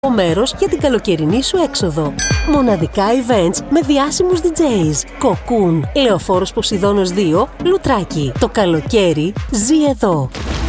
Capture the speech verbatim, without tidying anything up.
μέρος για την καλοκαιρινή σου έξοδο. Μοναδικά events με διάσημους ντι τζέις. Κοκκούν, Λεωφόρος Ποσειδώνος δύο, Λουτράκι. Το καλοκαίρι ζει εδώ.